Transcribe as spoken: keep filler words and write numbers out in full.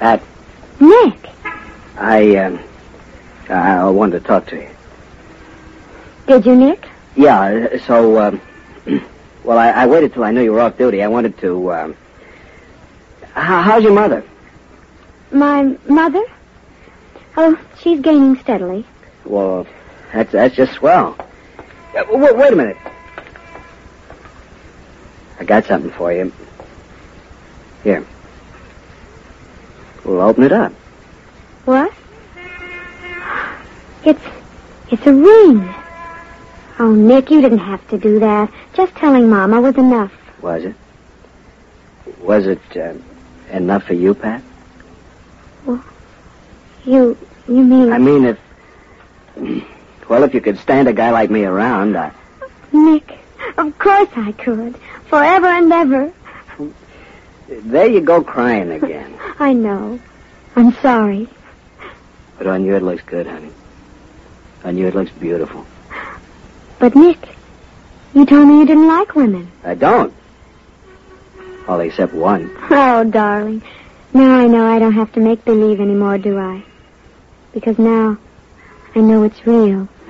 Pat. Nick. I, um, I wanted to talk to you. Did you, Nick? Yeah, so, um, well, I, I waited till I knew you were off duty. I wanted to, um, how, how's your mother? My mother? Oh, she's gaining steadily. Well, that's, that's just swell. Uh, wait, wait a minute. I got something for you. Here. We'll open it up. What? It's, it's a ring. Oh, Nick, you didn't have to do that. Just telling Mama was enough. Was it? Was it uh, enough for you, Pat? Well, you, you mean... I mean, if... Well, if you could stand a guy like me around, I... Nick, of course I could. Forever and ever. There you go crying again. I know. I'm sorry. But on you it looks good, honey. On you it looks beautiful. But, Nick, you told me you didn't like women. I don't. All except one. Oh, darling. Now I know I don't have to make believe anymore, do I? Because now I know it's real.